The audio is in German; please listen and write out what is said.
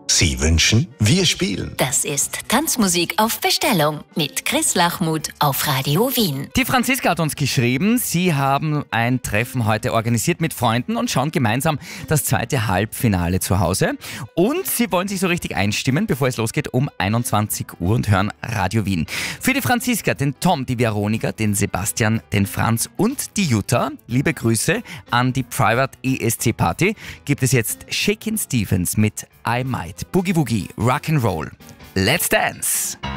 Sie wünschen, wir spielen. Das ist Tanzmusik auf Bestellung mit Chris Lachmuth auf Radio Wien. Die Franziska hat uns geschrieben, sie haben ein Treffen heute organisiert mit Freunden und schauen gemeinsam das zweite Halbfinale zu Hause. Und sie wollen sich so richtig einstimmen, bevor es losgeht um 21 Uhr und hören Radio Wien. Für die Franziska, den Tom, die Veronika, den Sebastian, den Franz und die Jutta, liebe Grüße an die Private ESC Party, gibt es jetzt Shakin' Stevens mit I Might. Boogie Woogie, Rock'n'Roll. Let's dance!